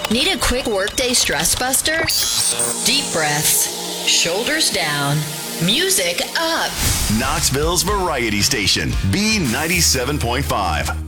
Need a quick workday stress buster? Deep breaths, shoulders down, music up. Knoxville's Variety Station, B97.5.